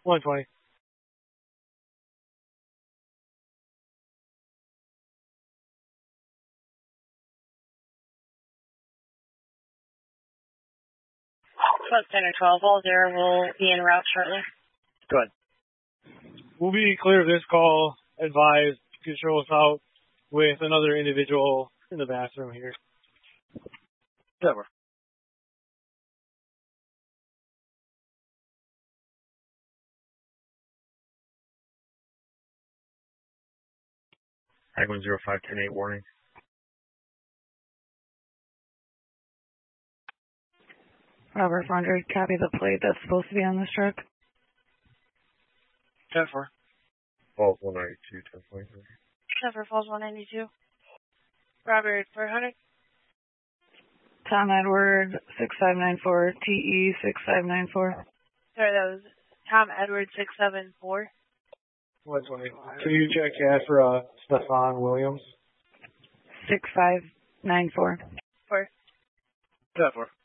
120. Plus 10 or 12, all there will be en route shortly. Good. We'll be clear of this call. Advise to show us out with another individual in the bathroom here. Never. Hagman 0510-8 warning. Robert 400, copy the plate that's supposed to be on this truck. 10-4. Falls 192, 10.3. Denver Falls 192. Robert 400. Tom Edward 6594, TE 6594. Sorry, that was Tom Edward 674. 120. Can you check CAD for Stefan Williams? 6594. 4. 10-4.